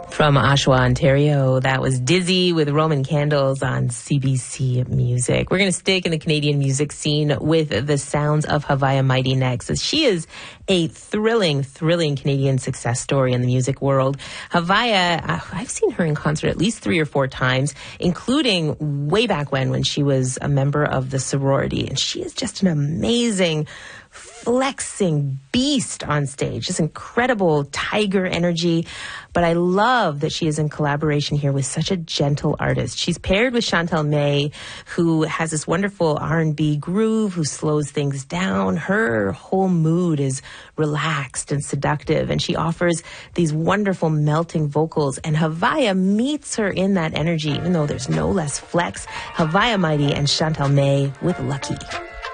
From Oshawa, Ontario, that was Dizzy with Roman Candles on CBC Music. We're going to stick in the Canadian music scene with the sounds of Havaya Mighty next, as she is a thrilling Canadian success story in the music world. Havaya, I've seen her in concert at least 3 or 4 times, including way back when she was a member of the sorority. And she is just an amazing, flexing beast on stage, just incredible tiger energy. But I love that she is in collaboration here with such a gentle artist. She's paired with Chantal May, who has this wonderful R&B groove, who slows things down. Her whole mood is relaxed and seductive, and she offers these wonderful melting vocals. And Havaya meets her in that energy, even though there's no less flex. Havaya Mighty and Chantal May with Lucky.